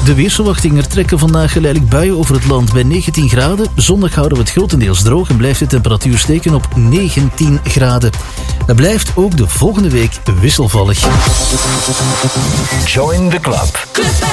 De weersverwachting. Er trekken vandaag geleidelijk buien over het land bij 19 graden. Zondag houden we het grotendeels droog en blijft de temperatuur steken op 19 graden. Het blijft ook de volgende week wisselvallig. Join the club.